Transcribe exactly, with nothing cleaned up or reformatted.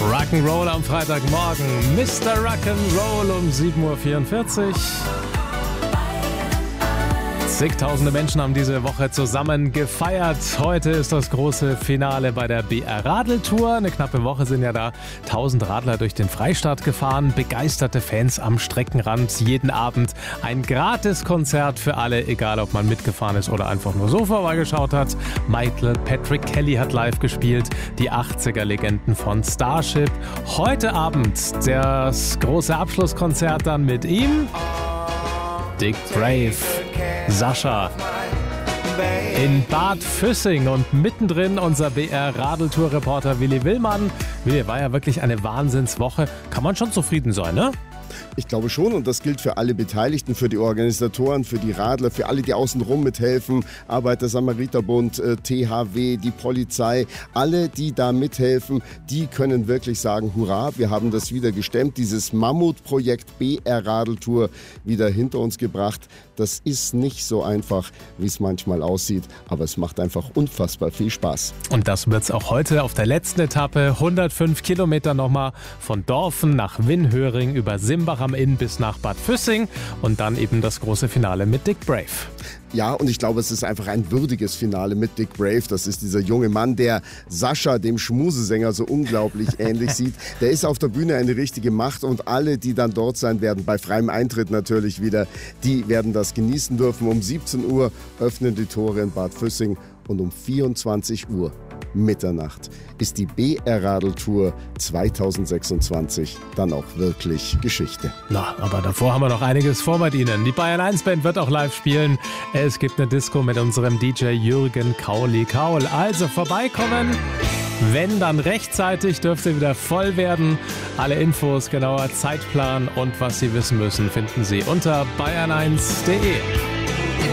Rock'n'Roll am Freitagmorgen. Mister Rock'n'Roll um sieben Uhr vierundvierzig. Zigtausende Menschen haben diese Woche zusammen gefeiert. Heute ist das große Finale bei der B R Radeltour. Eine knappe Woche sind ja da tausend Radler durch den Freistaat gefahren. Begeisterte Fans am Streckenrand. Jeden Abend ein Gratiskonzert für alle, egal ob man mitgefahren ist oder einfach nur so vorbeigeschaut hat. Michael Patrick Kelly hat live gespielt. Die achtziger-Legenden von Starship. Heute Abend das große Abschlusskonzert dann mit ihm. Dick Brave. Sascha in Bad Füssing und mittendrin unser B R Radeltour-Reporter Willi Willmann. Willi, war ja wirklich eine Wahnsinnswoche. Kann man schon zufrieden sein, ne? Ich glaube schon, und das gilt für alle Beteiligten, für die Organisatoren, für die Radler, für alle, die außenrum mithelfen, Arbeiter-Samariter-Bund, äh, T H W, die Polizei, alle, die da mithelfen, die können wirklich sagen, hurra, wir haben das wieder gestemmt, dieses Mammutprojekt B R Radeltour wieder hinter uns gebracht. Das ist nicht so einfach, wie es manchmal aussieht, aber es macht einfach unfassbar viel Spaß. Und das wird's auch heute auf der letzten Etappe, hundertfünf Kilometer nochmal von Dorfen nach Winnhöring über Simbach am Inn bis nach Bad Füssing und dann eben das große Finale mit Dick Brave. Ja, und ich glaube, es ist einfach ein würdiges Finale mit Dick Brave. Das ist dieser junge Mann, der Sascha, dem Schmusesänger, so unglaublich ähnlich sieht. Der ist auf der Bühne eine richtige Macht und alle, die dann dort sein werden, bei freiem Eintritt natürlich wieder, die werden das genießen dürfen. Um siebzehn Uhr öffnen die Tore in Bad Füssing und um vierundzwanzig Uhr Mitternacht ist die B R Radeltour zweitausendsechsundzwanzig dann auch wirklich Geschichte. Na, aber davor haben wir noch einiges vor mit Ihnen. Die Bayern eins Band wird auch live spielen. Es gibt eine Disco mit unserem D J Jürgen Kauli-Kaul. Also vorbeikommen. Wenn, dann rechtzeitig, dürfte wieder voll werden. Alle Infos, genauer Zeitplan und was Sie wissen müssen, finden Sie unter bayern eins punkt de.